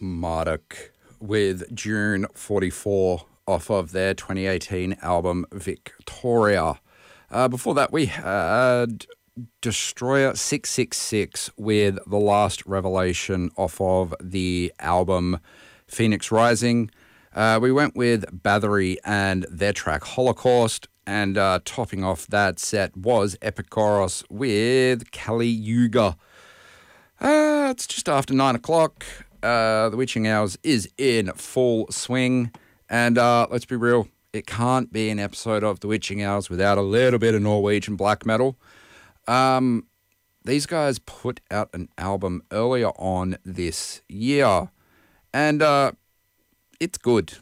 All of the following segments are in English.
Marduk with June 44 off of their 2018 album Victoria. Before that, we had Destroyer 666 with The Last Revelation off of the album Phoenix Rising. We went with Bathory and their track Holocaust, and topping off that set was Epikoros with Kali Yuga. It's just after 9 o'clock. The Witching Hours is in full swing, and let's be real, it can't be an episode of The Witching Hours without a little bit of Norwegian black metal. These guys put out an album earlier on this year, and it's good.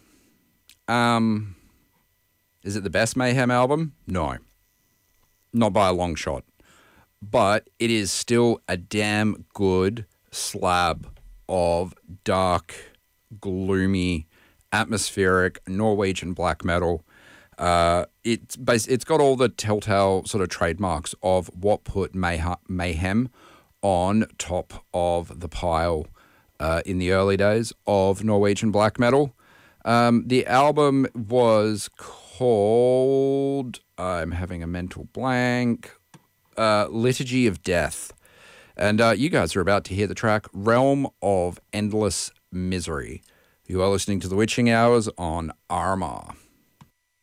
Is it the best Mayhem album? No. Not by a long shot. But it is still a damn good slab of dark, gloomy, atmospheric Norwegian black metal. It's got all the telltale sort of trademarks of what put Mayhem on top of the pile in the early days of Norwegian black metal. The album was called, I'm having a mental blank, Liturgy of Death. And you guys are about to hear the track Realm of Endless Misery. You are listening to The Witching Hours on Armor.